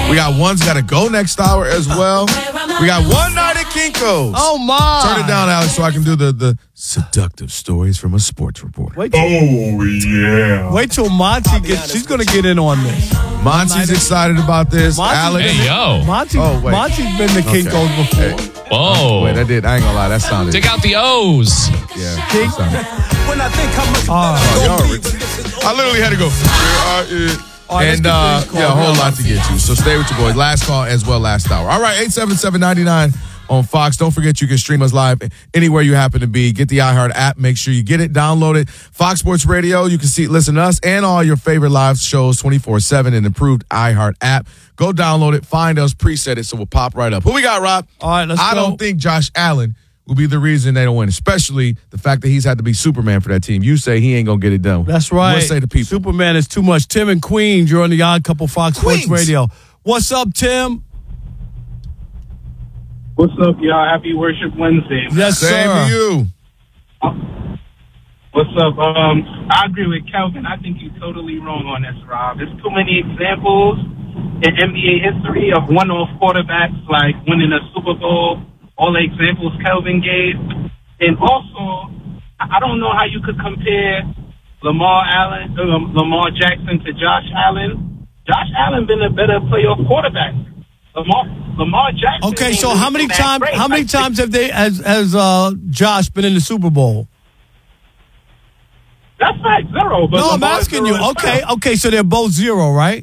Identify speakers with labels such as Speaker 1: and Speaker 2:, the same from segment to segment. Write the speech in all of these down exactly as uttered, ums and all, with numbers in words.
Speaker 1: We got One's Gotta Go next hour as well. We got One Night at Kinko's.
Speaker 2: Oh, my.
Speaker 1: Turn it down, Alex, so I can do the, the seductive stories from a sports reporter.
Speaker 2: Wait till,
Speaker 3: Oh, yeah.
Speaker 2: wait till Monty gets, she's going to get in on this.
Speaker 1: Monty's excited about this.
Speaker 2: Monty's
Speaker 1: Alex.
Speaker 2: been-
Speaker 4: Hey, yo.
Speaker 2: Monty,
Speaker 1: Oh, wait.
Speaker 2: Monty's been to
Speaker 1: Okay.
Speaker 2: Kinko's before.
Speaker 1: Hey.
Speaker 4: Whoa.
Speaker 1: Wait, I did. I ain't gonna lie. That sounded.
Speaker 4: Take out the O's.
Speaker 1: Yeah.
Speaker 2: King-
Speaker 1: that sounded-
Speaker 2: Uh,
Speaker 1: Oh, y'all re- I literally had to go. Yeah, uh,
Speaker 2: All right, let's
Speaker 1: and
Speaker 2: get
Speaker 1: uh,
Speaker 2: these calls.
Speaker 1: yeah, a whole lot to get to. So stay with your boys. Last call as well, last hour. All right, eight seven seven, nine nine on Fox. Don't forget you can stream us live anywhere you happen to be. Get the iHeart app. Make sure you get it, download it. Fox Sports Radio. You can see, listen to us and all your favorite live shows twenty-four seven in improved iHeart app. Go download it. Find us. Preset it so we'll pop right up. Who we got, Rob?
Speaker 2: All right, let's
Speaker 1: I
Speaker 2: go.
Speaker 1: don't think Josh Allen will be the reason they don't win, especially the fact that he's had to be Superman for that team. You say he ain't going to get it done.
Speaker 2: That's right.
Speaker 1: What say the people?
Speaker 2: Superman is too much. Tim and Queens, you're on the Odd Couple Fox
Speaker 1: Queens.
Speaker 2: Sports Radio. What's up, Tim?
Speaker 5: What's up, y'all? Happy Worship Wednesday.
Speaker 2: Yes,
Speaker 1: Same
Speaker 2: sir.
Speaker 1: to you.
Speaker 5: What's up? Um, I agree with Kelvin. I think you're totally wrong on this, Rob. There's too many examples in N B A history of one-off quarterbacks like winning a Super Bowl. All the examples Kelvin gave, and also, I don't know how you could compare Lamar Allen, um, Lamar Jackson to Josh Allen. Josh Allen been a better playoff quarterback. Lamar, Lamar Jackson.
Speaker 2: Okay, so
Speaker 5: ain't
Speaker 2: how many
Speaker 5: that
Speaker 2: times?
Speaker 5: great.
Speaker 2: How many
Speaker 5: Like,
Speaker 2: times have they has has uh, Josh been in the Super Bowl?
Speaker 5: That's not zero. But
Speaker 2: No, I'm
Speaker 5: Lamar
Speaker 2: asking
Speaker 5: zero
Speaker 2: you.
Speaker 5: as
Speaker 2: Okay,
Speaker 5: well.
Speaker 2: okay, so they're both zero, right?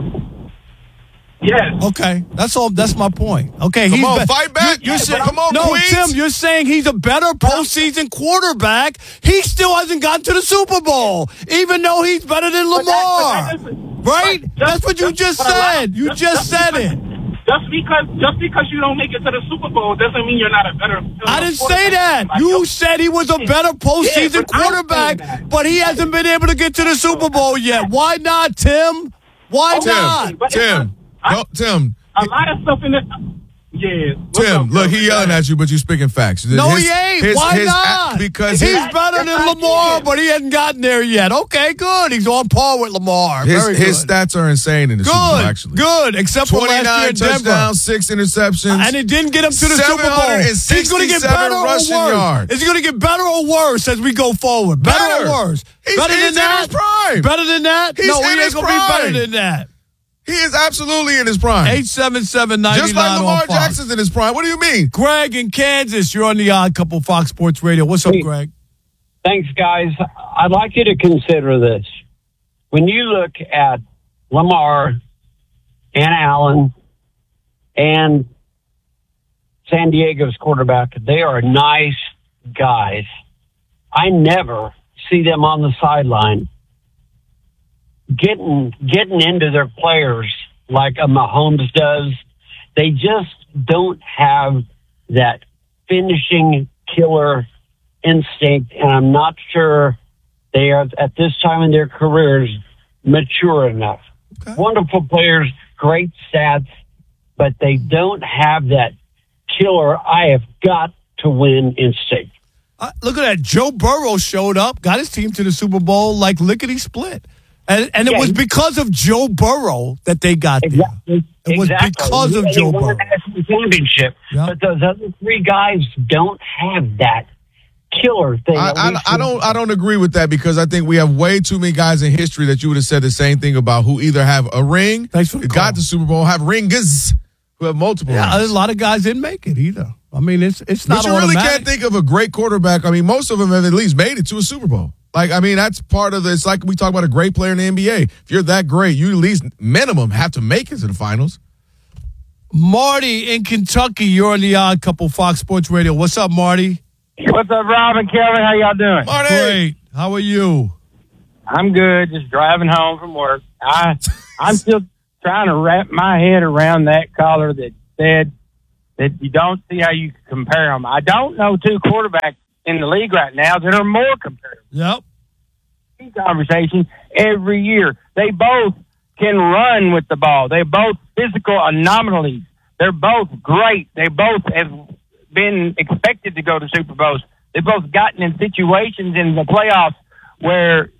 Speaker 5: Yes.
Speaker 2: Okay, that's all. That's my point. Okay,
Speaker 1: Come
Speaker 2: he's
Speaker 1: on,
Speaker 2: be-
Speaker 1: fight back.
Speaker 2: You're, you're
Speaker 1: Yeah,
Speaker 2: saying,
Speaker 1: come on,
Speaker 2: no,
Speaker 1: Queens.
Speaker 2: Tim. You're saying he's a better postseason quarterback. He still hasn't gotten to the Super Bowl, even though he's better than
Speaker 5: But
Speaker 2: Lamar.
Speaker 5: that- but that-
Speaker 2: Right?
Speaker 5: but
Speaker 2: That's what you just
Speaker 5: but a lot-
Speaker 2: said. You just said
Speaker 5: because,
Speaker 2: it.
Speaker 5: Just because, just because you don't make it to the Super Bowl doesn't mean you're not a better.
Speaker 2: I didn't say that. You said he was a better postseason
Speaker 5: Yeah, but I'm saying
Speaker 2: quarterback,
Speaker 5: that.
Speaker 2: but he hasn't been able to get to the Super Bowl yet. Why not, Tim? Why
Speaker 1: Tim,
Speaker 2: not?
Speaker 5: But
Speaker 1: Tim,
Speaker 5: I-
Speaker 1: no, Tim,
Speaker 5: A lot of stuff in it. Yeah. What's
Speaker 1: Tim.
Speaker 5: up,
Speaker 1: Look,
Speaker 5: bro?
Speaker 1: he yelling at you, but you speaking facts.
Speaker 2: No,
Speaker 1: His-
Speaker 2: he ain't.
Speaker 1: his-
Speaker 2: Why
Speaker 1: his-
Speaker 2: not?
Speaker 1: Because
Speaker 2: he's
Speaker 1: his,
Speaker 2: better than
Speaker 5: Yes, I
Speaker 2: Lamar,
Speaker 5: did.
Speaker 2: but he hasn't gotten there yet. Okay, good. He's on par with Lamar.
Speaker 1: his,
Speaker 2: Very
Speaker 1: his
Speaker 2: good.
Speaker 1: stats are insane in the Super Bowl,
Speaker 2: Good,
Speaker 1: actually.
Speaker 2: good. Except for last year
Speaker 1: twenty-nine
Speaker 2: in Denver.
Speaker 1: touchdowns, six interceptions.
Speaker 2: And it didn't get him to the Super Bowl. He's going to get better or worse.
Speaker 1: rushing yards.
Speaker 2: Is he going to get better or worse as we go forward? Better,
Speaker 1: Better.
Speaker 2: or worse?
Speaker 1: He's-
Speaker 2: better
Speaker 1: he's
Speaker 2: than
Speaker 1: in
Speaker 2: that?
Speaker 1: his prime.
Speaker 2: Better than that?
Speaker 1: He's
Speaker 2: no,
Speaker 1: in
Speaker 2: he ain't
Speaker 1: his
Speaker 2: going to be better
Speaker 1: prime.
Speaker 2: than that.
Speaker 1: He is absolutely in his prime.
Speaker 2: eight seven seven, nine nine
Speaker 1: Just like Lamar
Speaker 2: on Fox.
Speaker 1: Jackson's in his prime. What do you mean?
Speaker 2: Greg in Kansas, you're on the Odd Couple Fox Sports Radio. What's up,
Speaker 6: Hey.
Speaker 2: Greg?
Speaker 6: Thanks, guys. I'd like you to consider this. When you look at Lamar and Allen and San Diego's quarterback, they are nice guys. I never see them on the sideline getting getting into their players like a Mahomes does. They just don't have that finishing killer instinct, and I'm not sure they are at this time in their careers mature enough.
Speaker 2: Okay.
Speaker 6: Wonderful players, great stats, but they don't have that killer I have got to win instinct.
Speaker 2: Uh, look at that. Joe Burrow showed up, got his team to the Super Bowl like lickety split. And, and it
Speaker 6: Yeah,
Speaker 2: was
Speaker 6: he-
Speaker 2: because of Joe Burrow that they got there.
Speaker 6: Exactly.
Speaker 2: It was
Speaker 6: exactly.
Speaker 2: because of
Speaker 6: They
Speaker 2: Joe
Speaker 6: won
Speaker 2: Burrow.
Speaker 6: the national championship,
Speaker 2: Yeah.
Speaker 6: but those other three guys don't have that killer thing.
Speaker 1: I,
Speaker 6: that
Speaker 1: I,
Speaker 6: we've
Speaker 1: I
Speaker 6: seen.
Speaker 1: don't I don't agree with that because I think we have way too many guys in history that you would have said the same thing about who either have a ring,
Speaker 2: Thanks for the
Speaker 1: got
Speaker 2: call.
Speaker 1: the Super Bowl, have ringers, who have multiple
Speaker 2: Yeah,
Speaker 1: rings.
Speaker 2: a lot of guys didn't make it either. I mean, it's it's not
Speaker 1: But you really
Speaker 2: automatic.
Speaker 1: can't think of a great quarterback. I mean, most of them have at least made it to a Super Bowl. Like, I mean, that's part of the, it's like we talk about a great player in the N B A. If you're that great, you at least minimum have to make it to the finals.
Speaker 2: Marty in Kentucky, you're on the Odd Couple Fox Sports Radio. What's up, Marty?
Speaker 7: What's up, Rob and Kelly? How y'all doing?
Speaker 1: Marty!
Speaker 2: Great. How are you?
Speaker 7: I'm good. Just driving home from work. I I'm still trying to wrap my head around that caller that said that you don't see how you can compare them. I don't know two quarterbacks in the league right now that are more comparable.
Speaker 2: Yep.
Speaker 7: These conversations every year. They both can run with the ball. They're both physical anomalies. They're both great. They both have been expected to go to Super Bowls. They've both gotten in situations in the playoffs where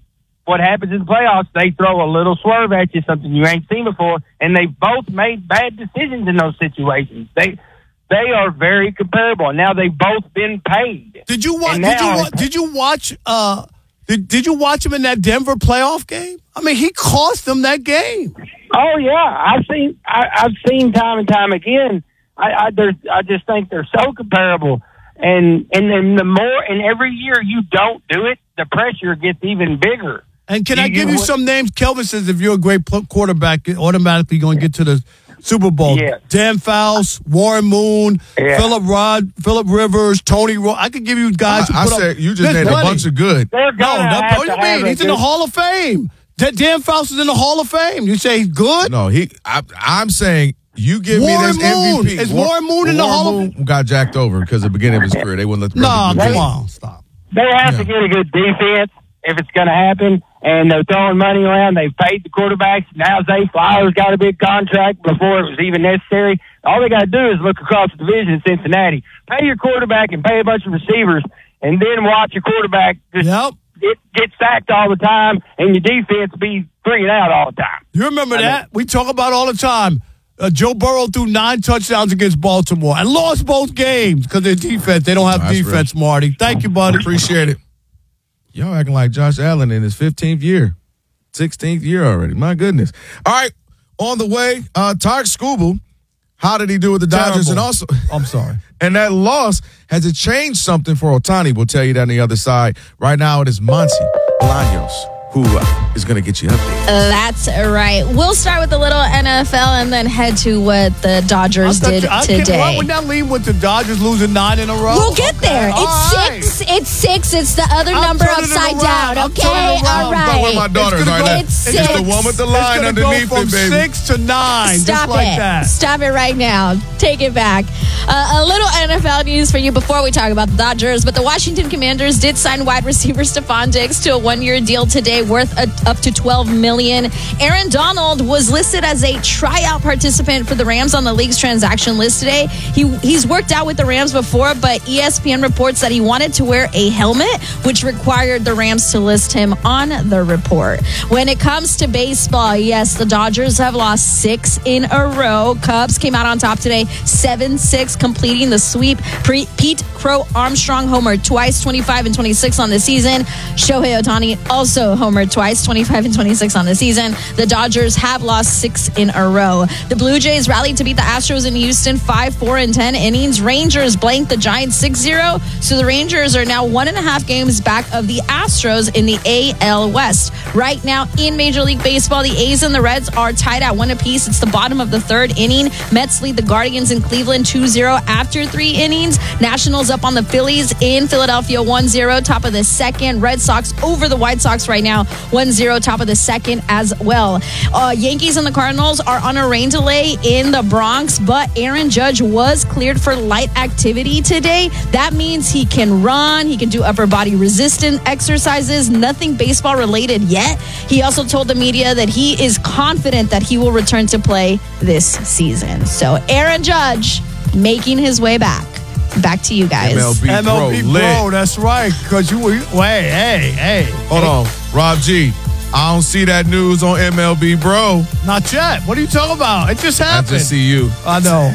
Speaker 7: what happens in the playoffs, they throw a little swerve at you, something you ain't seen before, and they both made bad decisions in those situations. They they are very comparable. Now they've both been paid.
Speaker 2: Did you watch?
Speaker 7: And
Speaker 2: Did you
Speaker 7: now-
Speaker 2: wa- did you watch? Uh, did Did you watch him in that Denver playoff game? I mean, he cost them that game.
Speaker 7: Oh yeah, I've seen I, I've seen time and time again. I I, there's, I just think they're so comparable, and and then the more and every year you don't do it, the pressure gets even bigger.
Speaker 2: And can
Speaker 7: You-
Speaker 2: I give
Speaker 7: you
Speaker 2: you
Speaker 7: would-
Speaker 2: some names? Kelvin says if you're a great pl- quarterback, you're automatically going to get to the Super Bowl.
Speaker 7: Yeah.
Speaker 2: Dan Fouts, Warren Moon,
Speaker 7: Yeah.
Speaker 2: Philip Rod, Philip Rivers, Tony Ro- I could give you guys. who
Speaker 1: I, I
Speaker 2: put up-
Speaker 1: said you just
Speaker 2: There's
Speaker 1: named a
Speaker 2: plenty.
Speaker 1: bunch of good.
Speaker 7: They're
Speaker 2: No,
Speaker 7: gonna
Speaker 2: no,
Speaker 7: have
Speaker 2: what do
Speaker 7: to
Speaker 2: you
Speaker 7: have
Speaker 2: mean?
Speaker 7: a
Speaker 2: He's in the
Speaker 7: good-
Speaker 2: Hall of Fame. Da- Dan Fouts is in the Hall of Fame. You say he's good?
Speaker 1: No, he. I, I'm saying you give
Speaker 2: Warren
Speaker 1: me this M V P.
Speaker 2: Moon. Is
Speaker 1: War-
Speaker 2: Warren Moon in the
Speaker 1: Warren
Speaker 2: Hall of-
Speaker 1: Moon got jacked over because at the beginning of his career they wouldn't let the
Speaker 2: No,
Speaker 1: brother do
Speaker 2: come
Speaker 1: it.
Speaker 2: on, stop.
Speaker 7: They have
Speaker 1: Yeah.
Speaker 7: to get a good defense if it's going to happen, and they're throwing money around. They've paid the quarterbacks. Now Zay Flowers got a big contract before it was even necessary. All they got to do is look across the division in Cincinnati, pay your quarterback and pay a bunch of receivers, and then watch your quarterback just
Speaker 2: Yep.
Speaker 7: get, get sacked all the time, and your defense be three and out all the time.
Speaker 2: You remember
Speaker 7: I
Speaker 2: that? We talk about all the time. Uh, Joe Burrow threw nine touchdowns against Baltimore and lost both games because their defense. They don't have
Speaker 1: That's
Speaker 2: defense, Marty. Thank you, buddy.
Speaker 1: Appreciate it. Y'all acting like Josh Allen in his fifteenth year, sixteenth year already. My goodness. All right, on the way, uh, Tarek Skubal. How did he do with the Dodgers?
Speaker 2: Terrible.
Speaker 1: And also,
Speaker 2: I'm sorry.
Speaker 1: and that loss, has it changed something for Ohtani? We'll tell you that on the other side. Right now, it is Monty Bolaños who uh, is going to get you updated.
Speaker 4: That's right. We'll start with a little N F L and then head to what the Dodgers
Speaker 2: I thought
Speaker 4: did
Speaker 2: you- I can't-
Speaker 4: today.
Speaker 2: Why would that leave with the Dodgers losing nine in a row?
Speaker 4: We'll get
Speaker 2: Okay,
Speaker 4: there.
Speaker 2: all
Speaker 4: It's
Speaker 2: right.
Speaker 4: six. It's six. It's the other
Speaker 2: I'm
Speaker 4: number
Speaker 2: turning it
Speaker 4: upside
Speaker 2: around.
Speaker 4: down.
Speaker 2: I'm
Speaker 4: Okay,
Speaker 2: turning it around.
Speaker 4: all
Speaker 1: But where my
Speaker 4: right.
Speaker 1: daughter's
Speaker 2: It's gonna
Speaker 1: right
Speaker 2: go-
Speaker 1: now.
Speaker 4: It's
Speaker 1: It's the
Speaker 4: six.
Speaker 1: one with the
Speaker 2: It's
Speaker 1: line
Speaker 2: gonna
Speaker 1: underneath
Speaker 2: go from
Speaker 1: it, baby.
Speaker 2: six to nine,
Speaker 4: Stop
Speaker 2: just like
Speaker 4: it.
Speaker 2: that.
Speaker 4: Stop it right now. Take it back. Uh, a little N F L news for you before we talk about the Dodgers. But the Washington Commanders did sign wide receiver Stephon Diggs to a one-year deal today worth a, up to twelve million dollars. Aaron Donald was listed as a tryout participant for the Rams on the league's transaction list today. He He's worked out with the Rams before, but E S P N reports that he wanted to wear a helmet, which required the Rams to list him on the report. When it comes to baseball, yes, the Dodgers have lost six in a row. Cubs came out on top today, seven six, completing the sweep. Pre- Pete Crow Armstrong homered twice, twenty-five and twenty-six on the season. Shohei Ohtani also homered twice, twenty-five and twenty-six on the season. The Dodgers have lost six in a row. The Blue Jays rallied to beat the Astros in Houston five four in ten innings. Rangers blanked the Giants six zero. So the Rangers are now one and a half games back of the Astros in the A L West. Right now in Major League Baseball, the A's and the Reds are tied at one apiece. It's the bottom of the third inning. Mets lead the Guardians in Cleveland two zero after three innings. Nationals up on the Phillies in Philadelphia one zero, top of the second. Red Sox over the White Sox right now one zero, top of the second as well. Uh, Yankees and the Cardinals are on a rain delay in the Bronx, but Aaron Judge was cleared for light activity today. That means he can run, he can do upper body resistance exercises, nothing baseball related yet. He also told the media that he is confident that he will return to play this season. So Aaron Judge making his way back. Back to you guys.
Speaker 1: M L B,
Speaker 2: M L B
Speaker 1: bro,
Speaker 2: bro,
Speaker 1: lit.
Speaker 2: that's right. Because you were, wait, hey, hey.
Speaker 1: Hold on, Rob G. I don't see that news on M L B, bro.
Speaker 2: Not yet. What are you talking about? It just
Speaker 1: I
Speaker 2: happened.
Speaker 1: just see you,
Speaker 2: I know.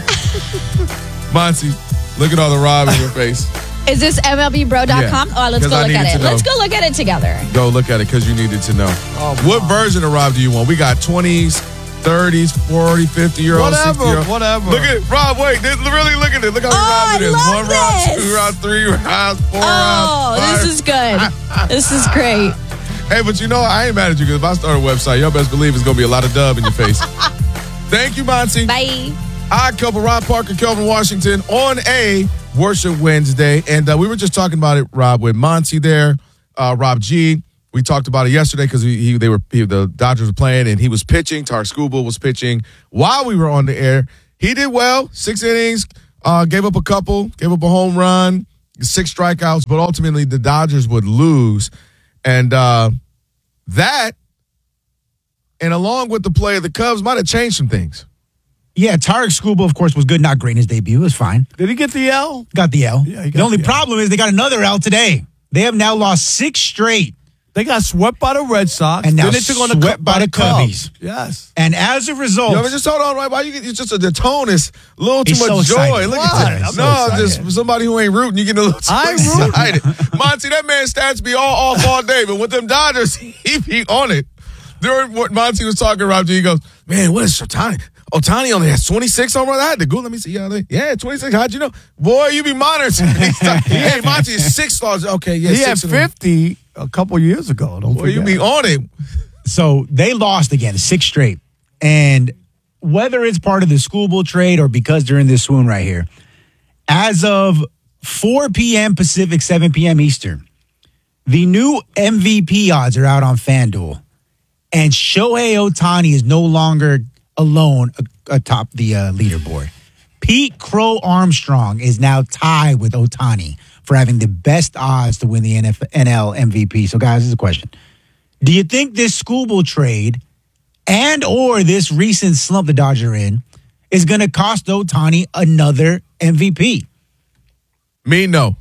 Speaker 1: Monty. Look at all the Rob in your face.
Speaker 4: Is this M L B bro dot com?
Speaker 1: Yeah,
Speaker 4: Oh, let's
Speaker 1: 'cause
Speaker 4: go
Speaker 1: I
Speaker 4: look at
Speaker 1: needed
Speaker 4: it.
Speaker 1: to know.
Speaker 4: Let's go look at it together.
Speaker 1: Go look at it because you needed to know.
Speaker 2: Oh,
Speaker 1: What
Speaker 2: wow.
Speaker 1: version of Rob do you want? We got twenties, thirties, forty, fifty year olds,
Speaker 2: Whatever,
Speaker 1: sixty year olds.
Speaker 2: whatever.
Speaker 1: Look at Rob. Wait, this, really look at it. Look how many
Speaker 4: Oh,
Speaker 1: rounds it
Speaker 4: I
Speaker 1: is.
Speaker 4: love
Speaker 1: One round,
Speaker 4: this.
Speaker 1: two rounds, three rounds, four
Speaker 4: Oh,
Speaker 1: rounds. Five.
Speaker 4: this is good. This is great.
Speaker 1: Hey, but you know, I ain't mad at you because if I start a website, y'all best believe it's going to be a lot of dub in your face. Thank you, Monty.
Speaker 4: Bye.
Speaker 1: Odd Couple, Rob Parker, Kelvin Washington on a Worship Wednesday. And uh, we were just talking about it, Rob, with Monty there, uh, Rob G. We talked about it yesterday because he, he, they were he, the Dodgers were playing and he was pitching. Tarek Skubal was pitching while we were on the air. He did well, six innings, uh, gave up a couple, gave up a home run, six strikeouts, but ultimately the Dodgers would lose. And uh, that, and along with the play of the Cubs, might have changed some things.
Speaker 8: Yeah, Tarek Skubal, of course, was good. Not great in his debut. It was fine.
Speaker 2: Did he get the L?
Speaker 8: Got the L.
Speaker 2: Yeah, he got
Speaker 8: the only
Speaker 2: the L.
Speaker 8: problem is they got another L today. They have now lost six straight
Speaker 2: They got swept by the Red Sox.
Speaker 8: And now
Speaker 2: then they took on the
Speaker 8: swept
Speaker 2: Cu-
Speaker 8: by the
Speaker 2: Cubs.
Speaker 8: Cubbies.
Speaker 2: Yes.
Speaker 8: And as a result,
Speaker 1: Yo, but just hold on, right? Why you get? It's just a, the tone is a little too
Speaker 8: He's
Speaker 1: much
Speaker 8: so
Speaker 1: joy.
Speaker 8: excited.
Speaker 1: Look
Speaker 8: Why?
Speaker 1: at that.
Speaker 8: I'm so
Speaker 1: No,
Speaker 8: excited.
Speaker 1: just somebody who ain't rooting, you get a little too
Speaker 2: I'm rooting.
Speaker 1: excited. Monty, that man's stats be all off all day, but with them Dodgers, he be on it. During what Monty was talking about, he goes, "Man, what is Otani? Otani only has twenty-six home runs. I had to go. Let me see. Yeah, they- yeah, twenty-six. How'd you know? Boy, you be monitoring. Hey, Monty is six stars. Okay, yeah,
Speaker 2: He had
Speaker 1: six in a row.
Speaker 2: fifty a couple years ago. Don't
Speaker 1: Boy, you
Speaker 2: forget.
Speaker 1: be on it.
Speaker 8: so they lost again, six straight. And whether it's part of the Schoolboy trade or because they're in this swoon right here, as of four p.m. Pacific, seven p.m. Eastern, the new M V P odds are out on FanDuel. And Shohei Ohtani is no longer alone atop the uh, leaderboard. Pete Crow Armstrong is now tied with Ohtani for having the best odds to win the N F L M V P. So, guys, this is a question. Do you think this Schoolboy trade and or this recent slump the Dodgers are in is going to cost Ohtani another M V P?
Speaker 1: Me, no.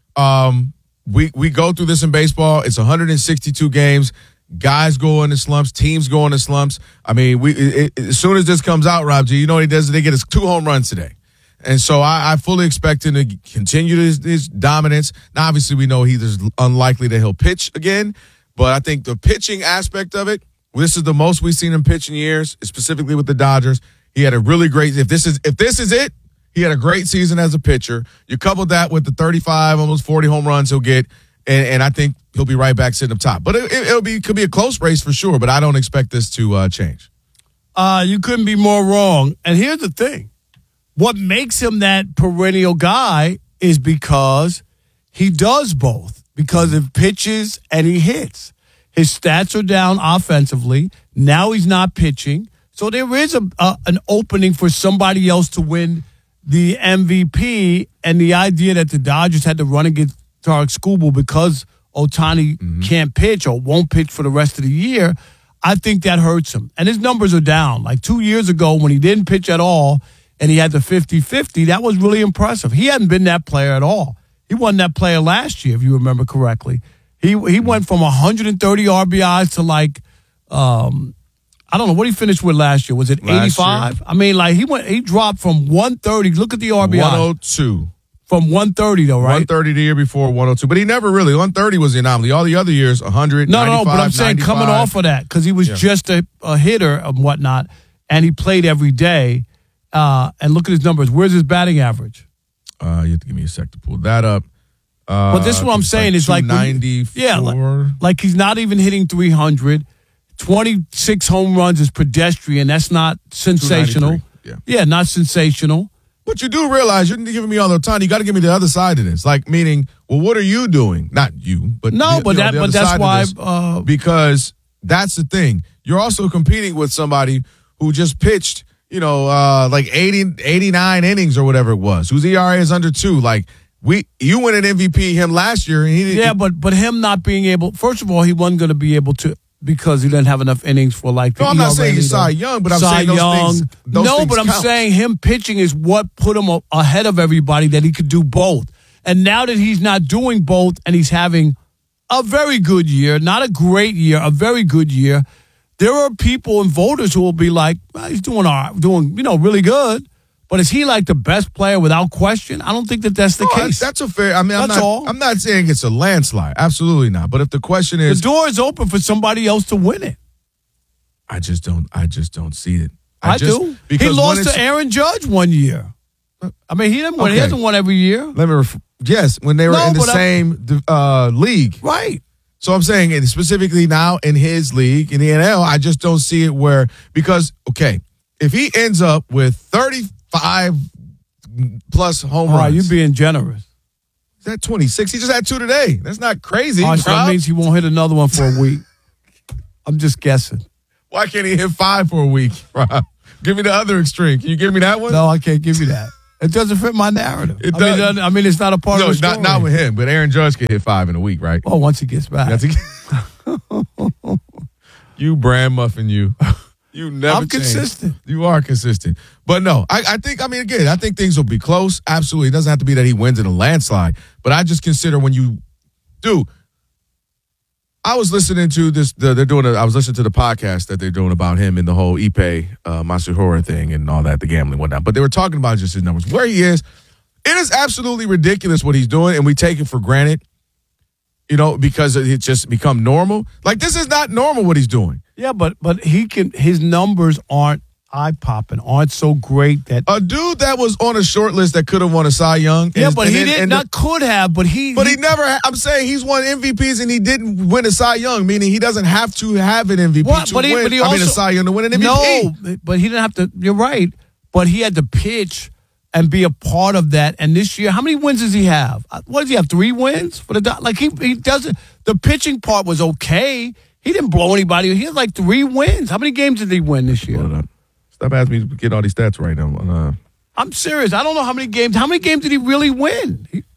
Speaker 1: Um, we we go through this in baseball. It's one hundred sixty-two games. Guys go into slumps. Teams go into slumps. I mean, we it, it, as soon as this comes out, Rob G, you know what he does? They get his two home runs today. And so I, I fully expect him to continue his, his dominance. Now, obviously, we know he's unlikely that he'll pitch again. But I think the pitching aspect of it, this is the most we've seen him pitch in years, specifically with the Dodgers. He had a really great – if this is if this is it, he had a great season as a pitcher. You couple that with the thirty-five, almost forty home runs he'll get, and, and I think he'll be right back sitting up top. But it, it, it'll be could be a close race for sure, but I don't expect this to uh, change.
Speaker 2: Uh, you couldn't be more wrong. And here's the thing. What makes him that perennial guy is because he does both. Because of pitches and he hits. His stats are down offensively. Now he's not pitching. So there is a, a an opening for somebody else to win the M V P. And the idea that the Dodgers had to run against Tarek Skubal because Ohtani mm-hmm. can't pitch or won't pitch for the rest of the year, I think that hurts him. And his numbers are down. Like two years ago when he didn't pitch at all and he had the fifty-fifty, that was really impressive. He hadn't been that player at all. He wasn't that player last year, if you remember correctly. He he went from one hundred thirty R B Is to like, um, I don't know, what he finished with last year? Was it eighty-five? I mean, like, he went, he dropped from one thirty. Look at the R B I.
Speaker 1: one oh two.
Speaker 2: From one thirty, though, right?
Speaker 1: one thirty the year before, one oh two. But he never really, one thirty was the anomaly. All the other years, one hundred,
Speaker 2: No, no, but I'm saying
Speaker 1: ninety-five.
Speaker 2: coming off of that, because he was
Speaker 1: Yeah.
Speaker 2: just a, a hitter and whatnot, and he played every day. Uh, and look at his numbers. Where's his batting average?
Speaker 1: Uh, you have to give me a sec to pull that up. Uh,
Speaker 2: But this is what I'm saying is like when-
Speaker 1: ninety-four.
Speaker 2: yeah, like, like he's not even hitting three hundred. twenty-six home runs is pedestrian. That's not sensational.
Speaker 1: Yeah.
Speaker 2: yeah, not sensational.
Speaker 1: But you do realize you're giving me all the time. You got to give me the other side of this. Like, meaning, well, what are you doing? Not you, but
Speaker 2: No,
Speaker 1: the-
Speaker 2: but
Speaker 1: you know,
Speaker 2: that,
Speaker 1: the
Speaker 2: but
Speaker 1: other
Speaker 2: that's
Speaker 1: side of
Speaker 2: why.
Speaker 1: this.
Speaker 2: Uh,
Speaker 1: Because that's the thing. You're also competing with somebody who just pitched, you know, uh, like eighty, eighty-nine innings or whatever it was, whose E R A is under two. Like, we, you win an M V P him last year, and he didn't.
Speaker 2: yeah, but but him not being able. First of all, he wasn't going to be able to because he didn't have enough innings for like. The
Speaker 1: No, I'm not
Speaker 2: E R A
Speaker 1: saying he's
Speaker 2: leader.
Speaker 1: Cy Young, but I'm
Speaker 2: Cy
Speaker 1: saying those
Speaker 2: Young.
Speaker 1: things. Those
Speaker 2: no,
Speaker 1: things
Speaker 2: but I'm
Speaker 1: count.
Speaker 2: saying him pitching is what put him a- ahead of everybody that he could do both. And now that he's not doing both, and he's having a very good year, not a great year, a very good year. There are people and voters who will be like, well, he's doing all right, doing, you know, really good. But is he like the best player without question? I don't think that that's the
Speaker 1: No,
Speaker 2: case.
Speaker 1: That's a fair. I mean, I'm
Speaker 2: That's
Speaker 1: not.
Speaker 2: all.
Speaker 1: I'm not saying it's a landslide. Absolutely not. But if the question
Speaker 2: the
Speaker 1: is,
Speaker 2: door is open for somebody else to win it.
Speaker 1: I just don't. I just don't see it.
Speaker 2: I,
Speaker 1: just,
Speaker 2: do. He
Speaker 1: because when
Speaker 2: lost
Speaker 1: it's-
Speaker 2: to Aaron Judge one year. I mean, he didn't win. He
Speaker 1: Okay.
Speaker 2: hasn't won every year.
Speaker 1: Let me. Ref- yes, when they were
Speaker 2: No,
Speaker 1: in the
Speaker 2: but I-
Speaker 1: same uh, league.
Speaker 2: Right.
Speaker 1: So I'm saying, and specifically now in his league in the N L, I just don't see it where because okay, if he ends up with thirty-five plus home
Speaker 2: All right,
Speaker 1: runs,
Speaker 2: you're being generous.
Speaker 1: is that twenty-six? He just had two today. That's not crazy.
Speaker 2: All right, so that
Speaker 1: Rob.
Speaker 2: means he won't hit another one for a week. I'm just guessing.
Speaker 1: Why can't he hit five for a week, Rob? Give me the other extreme. Can you give me that one?
Speaker 2: No, I can't give you that. It doesn't fit my narrative.
Speaker 1: It
Speaker 2: I, mean,
Speaker 1: does.
Speaker 2: I mean, it's not a part
Speaker 1: No,
Speaker 2: of the story.
Speaker 1: not not with him, but Aaron Judge could hit five in a week, right?
Speaker 2: Oh, once he gets back.
Speaker 1: That's a- you brand muffin, you. You never
Speaker 2: I'm
Speaker 1: change.
Speaker 2: consistent.
Speaker 1: You are consistent. But no, I, I think, I mean, again, I think things will be close. Absolutely. It doesn't have to be that he wins in a landslide. But I just consider when you do, I was listening to this. The, they're doing. A, I was listening to the podcast that they're doing about him and the whole Ipe uh, Matsuhora thing and all that, the gambling whatnot. But they were talking about just his numbers, where he is. It is absolutely ridiculous what he's doing, and we take it for granted. You know, because it's just become normal. Like this is not normal what he's doing.
Speaker 2: Yeah, but but he can. His numbers aren't eye popping, aren't so great that
Speaker 1: a dude that was on a short list that could have won a Cy Young.
Speaker 2: Yeah,
Speaker 1: is,
Speaker 2: but
Speaker 1: and
Speaker 2: he
Speaker 1: then,
Speaker 2: didn't.
Speaker 1: and
Speaker 2: Not could have, but he.
Speaker 1: But he,
Speaker 2: he
Speaker 1: never. I'm saying he's won M V Ps and he didn't win a Cy Young, meaning he doesn't have to have an M V P
Speaker 2: what,
Speaker 1: to
Speaker 2: but he,
Speaker 1: win.
Speaker 2: But he
Speaker 1: I
Speaker 2: also,
Speaker 1: mean, a Cy Young to win an M V P.
Speaker 2: No, but he didn't have to. You're right, but he had to pitch and be a part of that. And this year, how many wins does he have? What does he have? Three wins for the Do- like he he doesn't. The pitching part was okay. He didn't blow anybody. He had like three wins. How many games did he win this year?
Speaker 1: Stop asking me to get all these stats right now. Uh,
Speaker 2: I'm serious. I don't know how many games. How many games did he really win? He,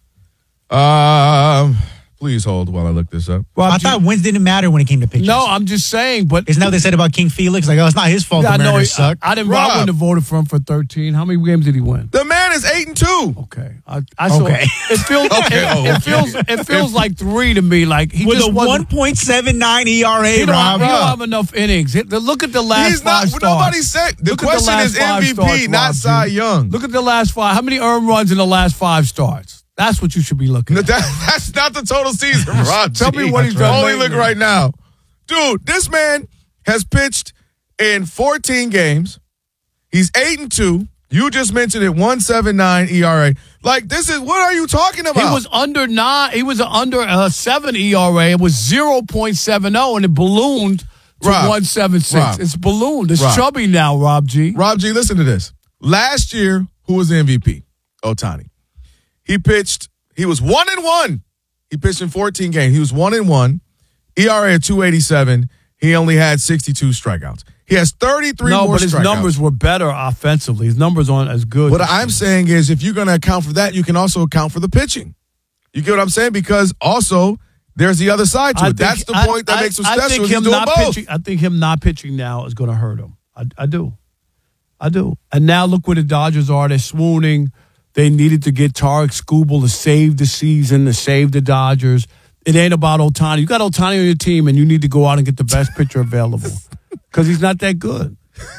Speaker 1: um, please hold while I look this up.
Speaker 8: Well, I thought wins didn't matter when it came to pitchers.
Speaker 2: No, I'm just saying. But
Speaker 8: isn't that what they said about King Felix? Like, oh, it's not his fault.
Speaker 2: Yeah,
Speaker 8: the
Speaker 2: I know.
Speaker 8: Mariners
Speaker 2: He,
Speaker 8: suck.
Speaker 2: I, I didn't.
Speaker 1: Rob.
Speaker 2: I wouldn't have voted for him for thirteen. How many games did he win?
Speaker 1: The man is eight and two.
Speaker 2: Okay. I, I saw,
Speaker 8: Okay.
Speaker 2: It feels.
Speaker 1: Okay,
Speaker 2: it,
Speaker 1: oh,
Speaker 2: it
Speaker 1: okay.
Speaker 2: feels. It feels like three to me. Like he
Speaker 8: With
Speaker 2: just
Speaker 8: a
Speaker 2: wasn't-
Speaker 8: one point seven nine E R A,
Speaker 2: He don't,
Speaker 8: Rob.
Speaker 2: he don't have enough innings. Hit- Look at the last
Speaker 1: He's not.
Speaker 2: five starts.
Speaker 1: Nobody said. The
Speaker 2: Look at
Speaker 1: question
Speaker 2: last
Speaker 1: is
Speaker 2: five
Speaker 1: M V P,
Speaker 2: starts,
Speaker 1: not
Speaker 2: Rob
Speaker 1: Cy
Speaker 2: G.
Speaker 1: Young.
Speaker 2: Look at the last five. How many earned runs in the last five starts? That's what you should be looking
Speaker 1: No,
Speaker 2: at.
Speaker 1: that, that's not the total season, Rob.
Speaker 2: Tell me what he's done
Speaker 1: Only
Speaker 2: lately.
Speaker 1: look right now. Dude, this man has pitched in fourteen games. He's eight and two. You just mentioned it, one seven nine E R A. Like, this is, what are you talking about?
Speaker 2: He was under nine. He was under a seven E R A. It was zero point seven oh, and it ballooned to
Speaker 1: Rob,
Speaker 2: one seven six.
Speaker 1: Rob,
Speaker 2: It's ballooned. It's
Speaker 1: Rob.
Speaker 2: chubby now, Rob G.
Speaker 1: Rob G, listen to this. Last year, who was the M V P? Ohtani. He pitched, he was one and one. He pitched in fourteen games. He was one and one. E R A at two eighty-seven. He only had sixty-two strikeouts. He has thirty-three
Speaker 2: No,
Speaker 1: more
Speaker 2: but his
Speaker 1: strikeouts.
Speaker 2: numbers were better offensively. His numbers aren't as good.
Speaker 1: What I'm saying is, if you're going to account for that, you can also account for the pitching. You get what I'm saying? Because also, there's the other side to
Speaker 2: I
Speaker 1: it.
Speaker 2: think-
Speaker 1: That's the
Speaker 2: I-
Speaker 1: point that
Speaker 2: I-
Speaker 1: makes him
Speaker 2: I
Speaker 1: special.
Speaker 2: think
Speaker 1: He's
Speaker 2: him
Speaker 1: doing
Speaker 2: not
Speaker 1: both.
Speaker 2: pitching. I think him not pitching now is going to hurt him. I, I do. I do. And now look where the Dodgers are. They're swooning. They needed to get Tarek Skubal to save the season, to save the Dodgers. It ain't about Ohtani. You got Ohtani on your team, and you need to go out and get the best pitcher available because he's not that good.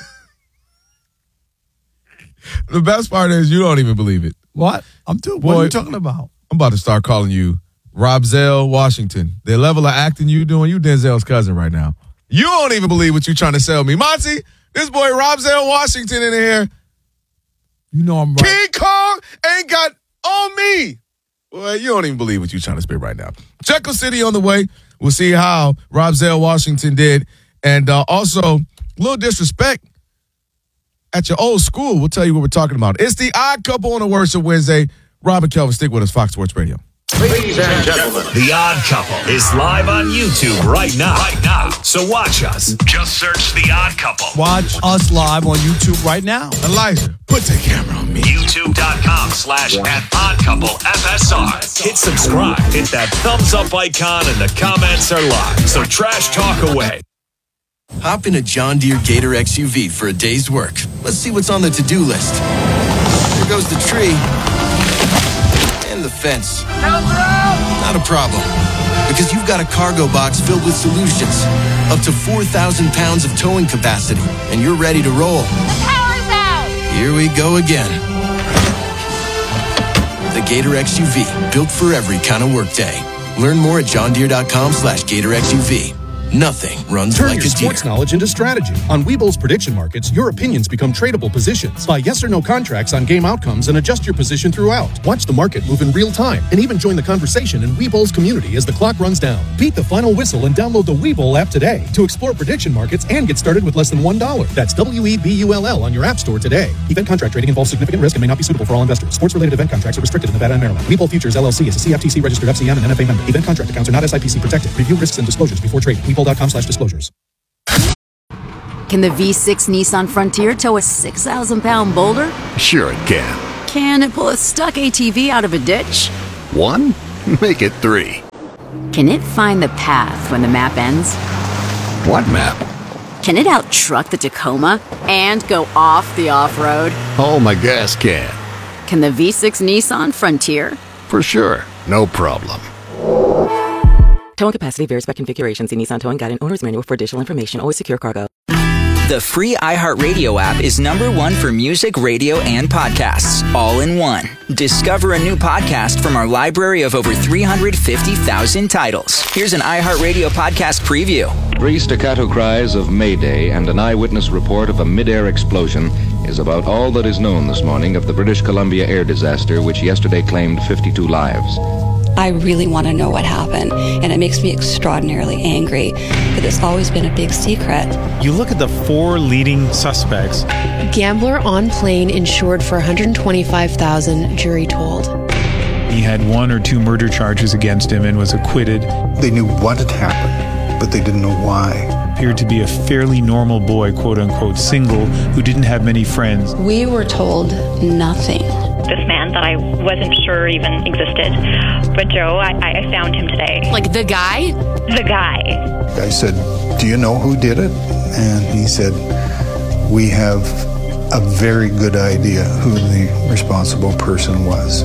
Speaker 1: The best part is you don't even believe it.
Speaker 2: What? I'm too.
Speaker 1: Boy,
Speaker 2: What are you talking about?
Speaker 1: I'm about to start calling you Robzel Washington. The level of acting you doing, you Denzel's cousin right now. You don't even believe what you're trying to sell me. Monty, this boy Robzel Washington in here.
Speaker 2: You know I'm right.
Speaker 1: King Kong ain't got on me. Boy, you don't even believe what you're trying to spit right now. Jekyll City on the way. We'll see how Robzel Washington did. And uh, also, a little disrespect at your old school. We'll tell you what we're talking about. It's the Odd Couple on a Worship Wednesday. Rob and Kelvin, stick with us, Fox Sports Radio.
Speaker 9: Ladies and gentlemen, The Odd Couple is live on YouTube right now. Right now. So watch us. Just search The Odd Couple.
Speaker 2: Watch us live on YouTube right now.
Speaker 1: Elijah, put the camera on me.
Speaker 9: YouTube.com slash at Odd Couple F S R. Hit subscribe. Hit that thumbs up icon and the comments are live. So trash talk away.
Speaker 10: Hop in a John Deere Gator X U V for a day's work. Let's see what's on the to-do list. There goes the tree. And the fence. Not a problem. Because you've got a cargo box filled with solutions. Up to four thousand pounds of towing capacity. And you're ready to roll.
Speaker 11: The power's out!
Speaker 10: Here we go again. The Gator X U V. Built for every kind of workday. Learn more at johndeere.com slash Gator X U V. Nothing runs
Speaker 12: Turn
Speaker 10: like
Speaker 12: your
Speaker 10: a deer.
Speaker 12: sports knowledge into strategy. On Webull's prediction markets, your opinions become tradable positions. Buy yes or no contracts on game outcomes and adjust your position throughout. Watch the market move in real time and even join the conversation in Webull's community as the clock runs down. Beat the final whistle and download the Webull app today to explore prediction markets and get started with less than one dollar. That's W E B U L L on your app store today. Event contract trading involves significant risk and may not be suitable for all investors. Sports-related event contracts are restricted in Nevada and Maryland. Webull Futures L L C is a C F T C registered F C M and N F A member. Event contract accounts are not S I P C protected. Review risks and disclosures before trading. Webull.com slash disclosures.
Speaker 13: Can the V six Nissan Frontier tow a six thousand pound boulder?
Speaker 14: Sure it can.
Speaker 13: Can it pull a stuck A T V out of a ditch?
Speaker 14: One? Make it three.
Speaker 13: Can it find the path when the map ends?
Speaker 14: What map?
Speaker 13: Can it out-truck the Tacoma and go off the off-road?
Speaker 14: Oh, my gas can.
Speaker 13: Can the V six Nissan Frontier?
Speaker 14: For sure. No problem.
Speaker 11: Towing capacity varies by configuration. See Nissan Towing Guide and Owner's Manual for additional information. Always secure cargo.
Speaker 15: The free iHeartRadio app is number one for music, radio, and podcasts, all in one. Discover a new podcast from our library of over three hundred fifty thousand titles. Here's an iHeartRadio podcast preview.
Speaker 16: Three staccato cries of Mayday and an eyewitness report of a mid-air explosion is about all that is known this morning of the British Columbia air disaster, which yesterday claimed fifty-two lives.
Speaker 17: I really want to know what happened, and it makes me extraordinarily angry that it's always been a big secret.
Speaker 18: You look at the four leading suspects.
Speaker 19: Gambler on plane insured for one hundred twenty-five thousand dollars, jury told.
Speaker 18: He had one or two murder charges against him and was acquitted.
Speaker 20: They knew what had happened, but they didn't know why.
Speaker 18: Appeared to be a fairly normal boy, quote-unquote, single, who didn't have many friends.
Speaker 17: We were told nothing.
Speaker 21: This man that I wasn't sure even existed. But Joe, I, I found him today.
Speaker 19: Like the guy?
Speaker 21: The guy.
Speaker 20: I said, do you know who did it? And he said, we have a very good idea who the responsible person was.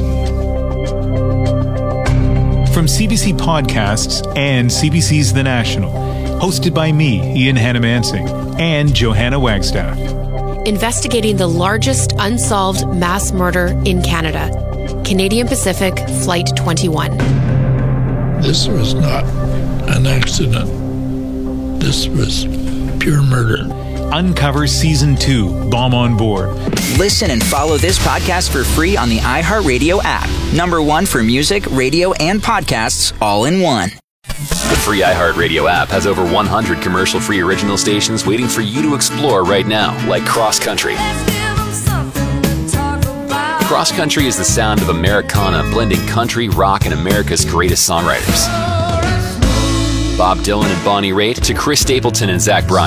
Speaker 18: From C B C Podcasts and C B C's The National, hosted by me, Ian Hannamansing, and Johanna Wagstaff.
Speaker 19: Investigating the largest unsolved mass murder in Canada. Canadian Pacific Flight twenty-one.
Speaker 22: This was not an accident. This was pure murder.
Speaker 18: Uncover Season two, Bomb on Board.
Speaker 15: Listen and follow this podcast for free on the iHeartRadio app. Number one for music, radio, and podcasts, all in one.
Speaker 23: The free iHeartRadio app has over one hundred commercial-free original stations waiting for you to explore right now, like Cross Country. Cross Country is the sound of Americana blending country, rock, and America's greatest songwriters. Bob Dylan and Bonnie Raitt to Chris Stapleton and Zach Bryan.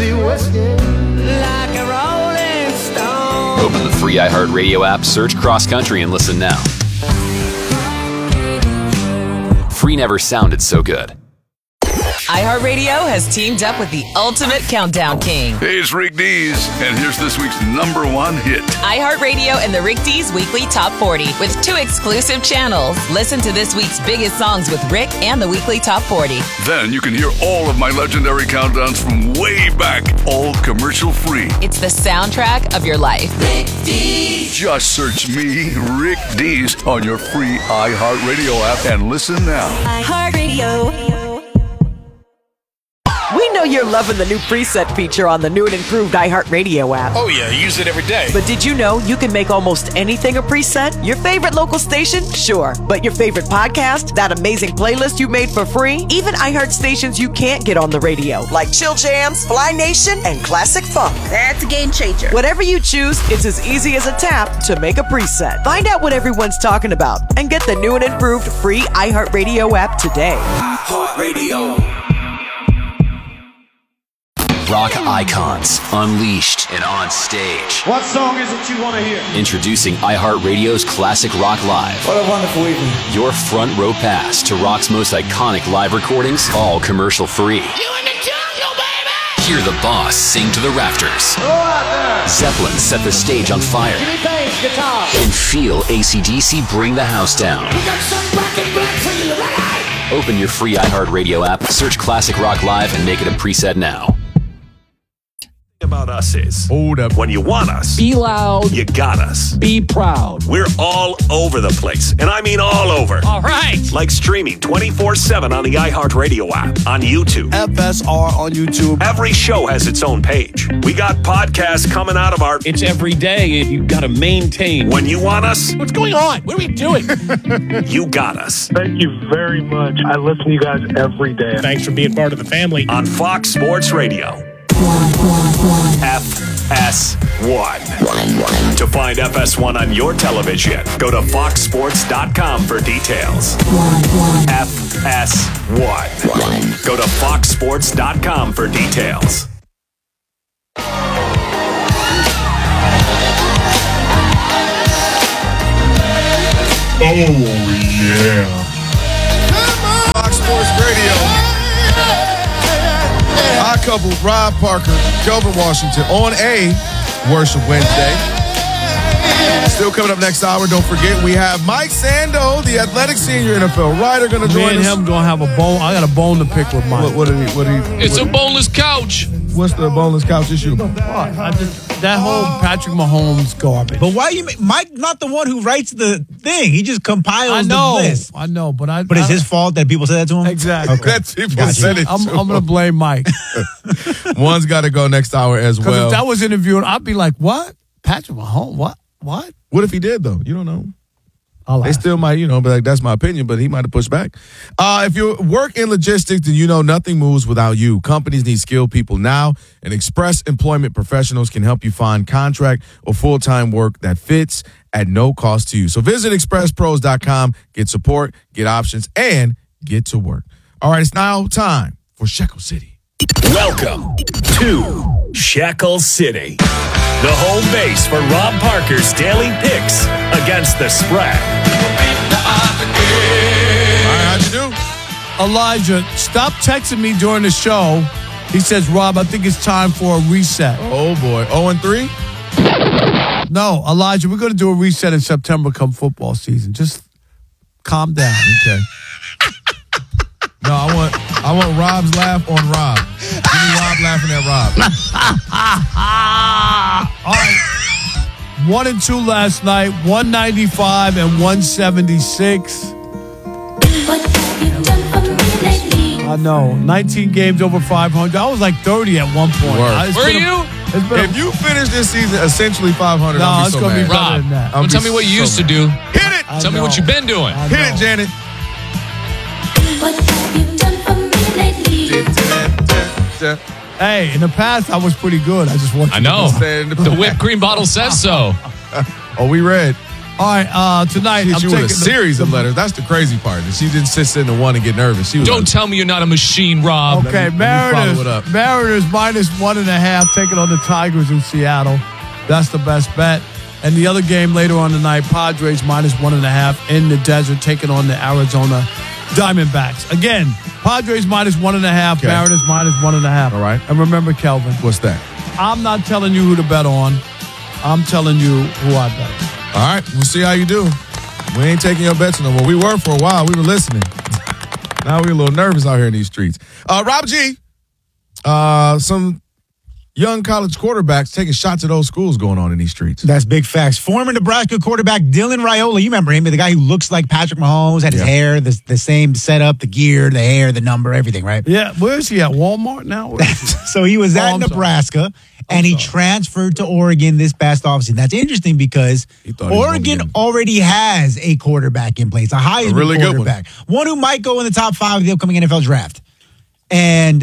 Speaker 23: Open the free iHeartRadio app, search Cross Country, and listen now. Free never sounded so good.
Speaker 24: iHeartRadio has teamed up with the ultimate countdown king.
Speaker 14: Hey, it's Rick Dees, and here's this week's number one hit.
Speaker 24: iHeartRadio and the Rick Dees Weekly Top forty with two exclusive channels. Listen to this week's biggest songs with Rick and the Weekly Top forty.
Speaker 14: Then you can hear all of my legendary countdowns from way back, all commercial free.
Speaker 24: It's the soundtrack of your life.
Speaker 14: Rick Dees. Just search me, Rick Dees, on your free iHeartRadio app and listen now.
Speaker 24: iHeartRadio.
Speaker 25: We know you're loving the new preset feature on the new and improved iHeartRadio app.
Speaker 26: Oh yeah, I use it every day.
Speaker 25: But did you know you can make almost anything a preset? Your favorite local station? Sure. But your favorite podcast? That amazing playlist you made for free? Even iHeart stations you can't get on the radio, like Chill Jams, Fly Nation, and Classic Funk.
Speaker 27: That's a game changer.
Speaker 25: Whatever you choose, it's as easy as a tap to make a preset. Find out what everyone's talking about and get the new and improved free iHeartRadio app today.
Speaker 23: iHeartRadio. Rock icons, unleashed and on stage.
Speaker 28: What song is it you want to hear?
Speaker 23: Introducing iHeartRadio's Classic Rock Live.
Speaker 28: What a wonderful evening.
Speaker 23: Your front row pass to rock's most iconic live recordings, all commercial free.
Speaker 28: You in the jungle, baby!
Speaker 23: Hear the boss sing to the rafters.
Speaker 28: Go out there!
Speaker 23: Zeppelin set the stage on fire.
Speaker 28: Give me bass, guitar.
Speaker 23: And feel A C D C bring the house down.
Speaker 28: We got some rock and black for you, right?
Speaker 23: Open your free iHeartRadio app, search Classic Rock Live, and make it a preset now.
Speaker 9: About us is
Speaker 1: hold up
Speaker 9: when you want us,
Speaker 29: be loud,
Speaker 9: you got us,
Speaker 29: be proud.
Speaker 9: We're all over the place, and I mean all over.
Speaker 29: All right,
Speaker 9: like streaming twenty-four seven on the iHeartRadio app, on YouTube,
Speaker 2: F S R on YouTube.
Speaker 9: Every show has its own page. We got podcasts coming out of our.
Speaker 29: It's every day, and you got to maintain.
Speaker 9: When you want us,
Speaker 29: what's going on? What are we doing?
Speaker 9: You got us.
Speaker 30: Thank you very much. I listen to you guys every day.
Speaker 29: Thanks for being part of the family
Speaker 9: on Fox Sports Radio. F S one. To find F S one on your television, go to fox sports dot com for details. F S one. Go to fox sports dot com for details.
Speaker 3: Oh, yeah.
Speaker 1: Fox Sports Radio. High couple, Rob Parker, Kelvin Washington on a Worship Wednesday. Still coming up next hour. Don't forget, we have Mike Sando, the athletic senior N F L writer, going to join
Speaker 2: Me and
Speaker 1: us.
Speaker 2: him going to have a bone. I got a bone to pick with Mike.
Speaker 1: What, what did he? What did he?
Speaker 4: It's
Speaker 1: what,
Speaker 4: a boneless couch.
Speaker 1: What's the boneless couch issue?
Speaker 2: What? I just, that whole Patrick Mahomes garbage.
Speaker 5: But why you make Mike not the one who writes the thing? He just compiles
Speaker 2: I know,
Speaker 5: the list.
Speaker 2: I know, but I.
Speaker 5: But
Speaker 2: I,
Speaker 5: it's his fault that people said that to him?
Speaker 2: Exactly.
Speaker 5: Okay.
Speaker 1: That's people
Speaker 5: Gotcha.
Speaker 1: said it.
Speaker 2: I'm,
Speaker 1: to
Speaker 2: I'm going to blame Mike.
Speaker 1: One's got to go next hour as
Speaker 2: Because
Speaker 1: well.
Speaker 2: if that was interviewing, I'd be like, what? Patrick Mahomes? What? What?
Speaker 1: What if he did, though? You don't know.
Speaker 2: I'll
Speaker 1: They
Speaker 2: ask.
Speaker 1: still might, you know, but like, that's my opinion, but he might have pushed back. Uh, if you work in logistics, then you know nothing moves without you. Companies need skilled people now, and Express Employment Professionals can help you find contract or full-time work that fits at no cost to you. So visit express pros dot com, get support, get options, and get to work. All right, it's now time for Shekel City.
Speaker 9: Welcome to Shekel City, the home base for Rob Parker's daily picks against the spread.
Speaker 1: All right, how'd you do?
Speaker 2: Elijah, stop texting me during the show. He says, Rob, I think it's time for a reset.
Speaker 1: Oh, boy. oh and three?
Speaker 2: No, Elijah, we're going to do a reset in September come football season. Just calm down.
Speaker 1: Okay. No, I want I want Rob's laugh on Rob. Give me Rob laughing at Rob.
Speaker 2: All right. One and two last night, one ninety-five and one seventy-six. I know. nineteen games over five hundred. I was like thirty at one point.
Speaker 1: Word.
Speaker 2: I- it's
Speaker 4: Were
Speaker 2: been a-
Speaker 4: you?
Speaker 2: it's been a-
Speaker 1: If you finish this season essentially five hundred,
Speaker 2: No,
Speaker 1: I'll be
Speaker 2: it's
Speaker 1: so
Speaker 2: gonna be
Speaker 1: mad.
Speaker 2: better
Speaker 4: Rob,
Speaker 2: than that.
Speaker 1: I'll
Speaker 4: well,
Speaker 1: be
Speaker 4: tell me what you
Speaker 1: so
Speaker 4: used to
Speaker 1: mad.
Speaker 4: do.
Speaker 1: Hit it!
Speaker 2: I
Speaker 4: Tell me
Speaker 2: know.
Speaker 4: what you've been doing.
Speaker 2: I
Speaker 1: Hit
Speaker 2: know.
Speaker 1: it, Janet.
Speaker 2: Hey, in the past, I was pretty good. I just want
Speaker 4: I
Speaker 2: you to
Speaker 4: know.
Speaker 1: Stand-
Speaker 4: The whipped cream bottle says so.
Speaker 1: Oh, we read.
Speaker 2: All right, uh, tonight,
Speaker 1: She hit
Speaker 2: I'm
Speaker 1: you
Speaker 2: taking
Speaker 1: with a
Speaker 2: the-
Speaker 1: series of letters. That's the crazy part. She didn't sit in the one and get nervous. She was
Speaker 4: Don't
Speaker 1: like,
Speaker 4: tell me you're not a machine, Rob.
Speaker 2: Okay,
Speaker 1: Let me- let me follow
Speaker 2: Mariners,
Speaker 1: it up.
Speaker 2: Mariners minus one and a half taking on the Tigers in Seattle. That's the best bet. And the other game later on tonight, Padres minus one and a half in the desert taking on the Arizona Diamondbacks. Again, Padres minus one and a half,
Speaker 1: Okay.
Speaker 2: Mariners minus one and a half.
Speaker 1: All right.
Speaker 2: And remember, Kelvin,
Speaker 1: What's that?
Speaker 2: I'm not telling you who to bet on. I'm telling you who I bet on.
Speaker 1: All right, we'll see how you do. We ain't taking your bets no more. We were for a while. We were listening. Now we're a little nervous out here in these streets. Uh, Rob G, uh, some young college quarterbacks taking shots at those schools going on in these streets.
Speaker 5: That's big facts. Former Nebraska quarterback Dylan Raiola, you remember him, the guy who looks like Patrick Mahomes, had his
Speaker 1: Yeah.
Speaker 5: hair, the, the same setup, the gear, the hair, the number, everything, right?
Speaker 2: Yeah, where is he at? Walmart now? Where is he?
Speaker 5: So he was
Speaker 2: Oh,
Speaker 5: at
Speaker 2: I'm sorry.
Speaker 5: Nebraska, and he transferred to Oregon this past offseason. That's interesting because
Speaker 1: thought he was gonna
Speaker 5: Oregon
Speaker 1: get him.
Speaker 5: already has a quarterback in place, a Heisman
Speaker 1: A really good one.
Speaker 5: quarterback, one who might go in the top five of the upcoming N F L draft. And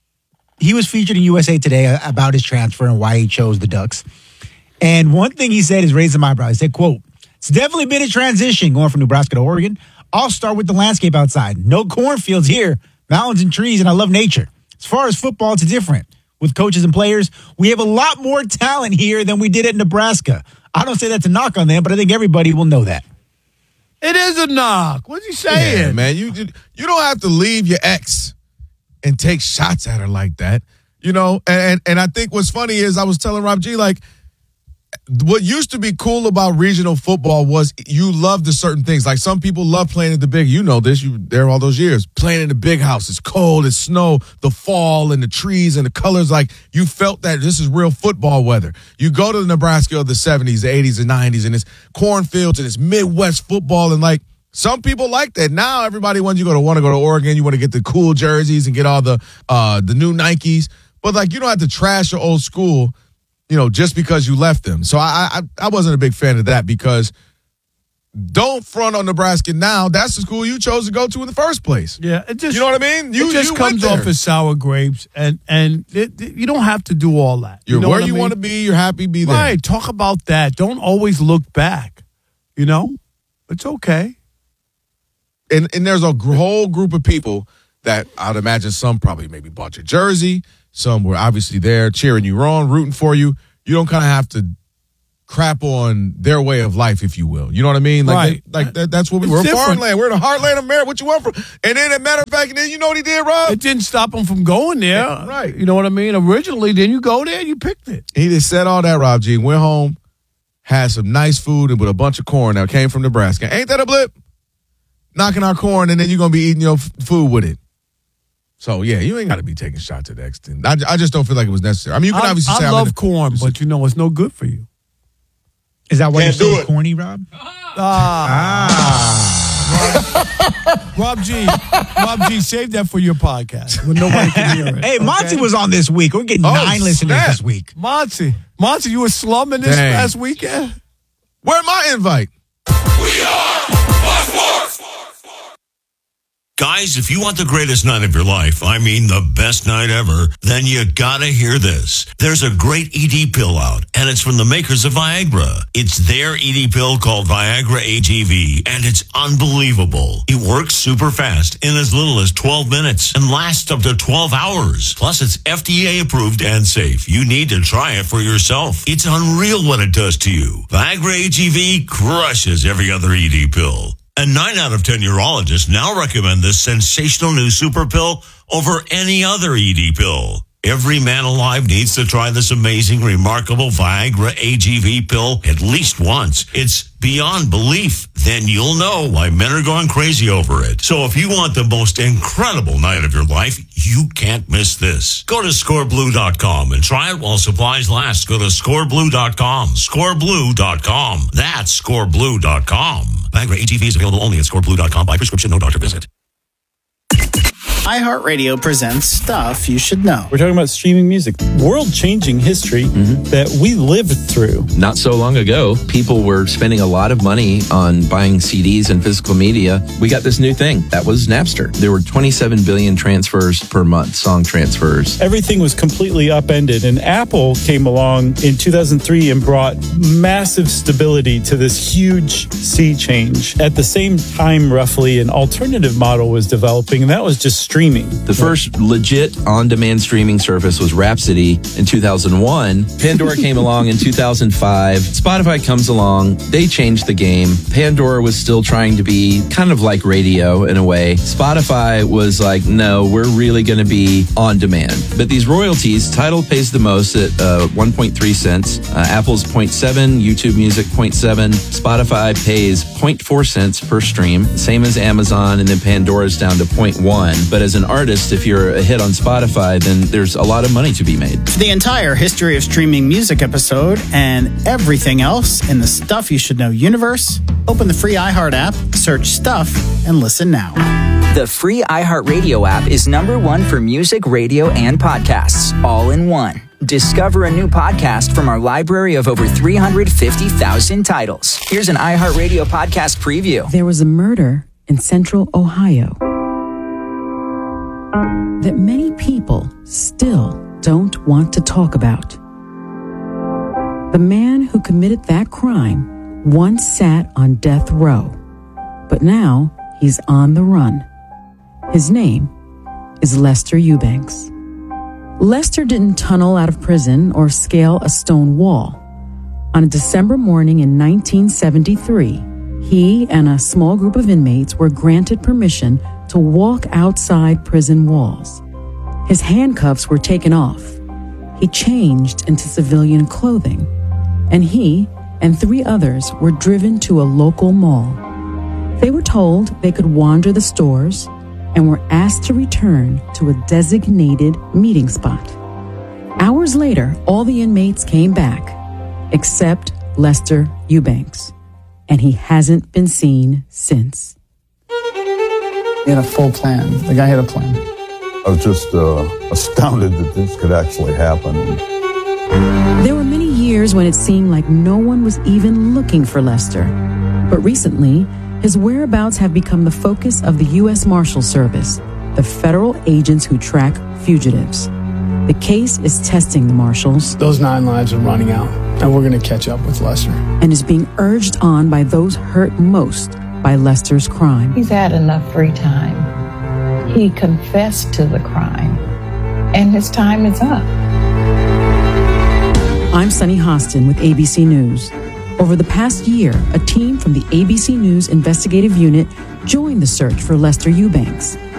Speaker 5: he was featured in U S A Today about his transfer and why he chose the Ducks. And one thing he said is raising my eyebrows. He said, quote, "It's definitely been a transition going from Nebraska to Oregon. I'll start with the landscape outside. No cornfields here, mountains and trees, and I love nature. As far as football, it's different. With coaches and players, we have a lot more talent here than we did at Nebraska. I don't say that to knock on them, but I think everybody will know that."
Speaker 2: It is a knock. What's he saying?
Speaker 1: Yeah, man, you you don't have to leave your ex and take shots at her like that, you know. And and I think what's funny is I was telling Rob G, like, what used to be cool about regional football was you loved the certain things. Like some people love playing at the big. You know this. You there all those years playing in the big house. It's cold. It's snow. The fall and the trees and the colors. Like you felt that this is real football weather. You go to the Nebraska of the seventies, the eighties, and nineties, and it's cornfields and it's Midwest football and like. Some people like that. Now everybody wants you to go to want to go to Oregon. You want to get the cool jerseys and get all the uh, the new Nikes. But like you don't have to trash your old school, you know, just because you left them. So I I, I wasn't a big fan of that because don't front on Nebraska now. That's the school you chose to go to in the first place.
Speaker 2: Yeah, it just
Speaker 1: you know what I mean. You
Speaker 2: it just
Speaker 1: you
Speaker 2: comes
Speaker 1: went
Speaker 2: off
Speaker 1: there.
Speaker 2: as sour grapes, and and it, it- you don't have to do all that.
Speaker 1: You're
Speaker 2: know
Speaker 1: where
Speaker 2: what I
Speaker 1: you
Speaker 2: mean?
Speaker 1: want to be. You're happy. Be there.
Speaker 2: Right. Talk about that. Don't always look back. You know, it's okay.
Speaker 1: And and there's a gr- whole group of people that I'd imagine some probably maybe bought your jersey. Some were obviously there cheering you on, rooting for you. You don't kind of have to crap on their way of life, if you will. You know what I mean? Like,
Speaker 2: Right.
Speaker 1: they- like that, that's what we
Speaker 2: It's
Speaker 1: we're.
Speaker 2: different.
Speaker 1: Farmland. We're in the heartland of America. What you want from? And then, as a matter of fact, and then you know what he did, Rob?
Speaker 2: It didn't stop him from going there.
Speaker 1: Right.
Speaker 2: You know what I mean? Originally, then you go there, you picked it.
Speaker 1: He just said all that, Rob G. Went home, had some nice food and with a bunch of corn that came from Nebraska. Ain't that a blip? Knocking our corn, and then you're going to be eating your f- food with it. So, yeah, you ain't got to be taking shots at the extent. I, I just don't feel like it was necessary. I mean, you can
Speaker 2: I,
Speaker 1: obviously
Speaker 2: I
Speaker 1: say... I
Speaker 2: love
Speaker 1: mean,
Speaker 2: corn, but you know it's no good for you.
Speaker 5: Is that why
Speaker 1: Can't
Speaker 5: you're
Speaker 1: do
Speaker 5: so
Speaker 1: it.
Speaker 5: corny, Rob?
Speaker 2: Ah. Rob, Rob G. Rob G, save that for your podcast when nobody can hear it.
Speaker 5: Hey, Monty was on this week. We're getting
Speaker 1: Oh,
Speaker 5: nine listeners
Speaker 1: snap.
Speaker 5: this week.
Speaker 2: Monty, Monty, you were slumming this
Speaker 1: Dang.
Speaker 2: last weekend?
Speaker 1: Where's my invite?
Speaker 6: Guys, if you want the greatest night of your life, I mean the best night ever, then you gotta hear this. There's a great E D pill out, and it's from the makers of Viagra. It's their E D pill called Viagra A G V, and it's unbelievable. It works super fast in as little as twelve minutes and lasts up to twelve hours. Plus, it's F D A approved and safe. You need to try it for yourself. It's unreal what it does to you. Viagra A G V crushes every other E D pill. And nine out of ten urologists now recommend this sensational new super pill over any other E D pill. Every man alive needs to try this amazing, remarkable Viagra A G V pill at least once. It's beyond belief. Then you'll know why men are going crazy over it. So if you want the most incredible night of your life, you can't miss this. Go to score blue dot com and try it while supplies last. Go to score blue dot com. score blue dot com. That's score blue dot com. Viagra A G V is available only at score blue dot com by prescription, no doctor visit.
Speaker 7: iHeartRadio presents Stuff You Should Know.
Speaker 8: We're talking about streaming music, world-changing history that we lived through.
Speaker 10: Not so long ago, people were spending a lot of money on buying C Ds and physical media. We got this new thing. That was Napster. There were twenty-seven billion transfers per month, song transfers.
Speaker 8: Everything was completely upended, and Apple came along in two thousand three and brought massive stability to this huge sea change. At the same time, roughly, an alternative model was developing, and that was just streaming.
Speaker 10: The first legit on-demand streaming service was Rhapsody in two thousand one. Pandora came along in two thousand five. Spotify comes along. They changed the game. Pandora was still trying to be kind of like radio in a way. Spotify was like, no, we're really going to be on demand. But these royalties, Tidal pays the most at uh, one point three cents. Uh, Apple's zero point seven, YouTube Music zero point seven. Spotify pays zero point four cents per stream, same as Amazon, and then Pandora's down to zero point one. But as an artist, if you're a hit on Spotify, then there's a lot of money to be made.
Speaker 7: For the entire history of streaming music episode and everything else in the Stuff You Should Know universe, open the free iHeart app, search Stuff, and listen now.
Speaker 15: The free iHeartRadio app is number one for music, radio, and podcasts, all in one. Discover a new podcast from our library of over three hundred fifty thousand titles. Here's an iHeartRadio podcast preview.
Speaker 11: There was a murder in central Ohio that many people still don't want to talk about. The man who committed that crime once sat on death row, but now he's on the run. His name is Lester Eubanks. Lester didn't tunnel out of prison or scale a stone wall. On a December morning in nineteen seventy-three, he and a small group of inmates were granted permission to walk outside prison walls. His handcuffs were taken off. He changed into civilian clothing, and he and three others were driven to a local mall. They were told they could wander the stores and were asked to return to a designated meeting spot. Hours later, all the inmates came back, except Lester Eubanks, and he hasn't been seen since.
Speaker 12: He had a full plan. The guy had a plan.
Speaker 13: I was just uh, astounded that this could actually happen.
Speaker 11: There were many years when it seemed like no one was even looking for Lester. But recently, his whereabouts have become the focus of the U S Marshal Service, the federal agents who track fugitives. The case is testing the marshals.
Speaker 12: Those nine lives are running out, and we're going to catch up with Lester.
Speaker 11: And is being urged on by those hurt most by Lester's crime.
Speaker 16: He's had enough free time. He confessed to the crime, and his time is up.
Speaker 11: I'm Sunny Hostin with A B C News. Over the past year, a team from the A B C News investigative unit joined the search for Lester Eubanks.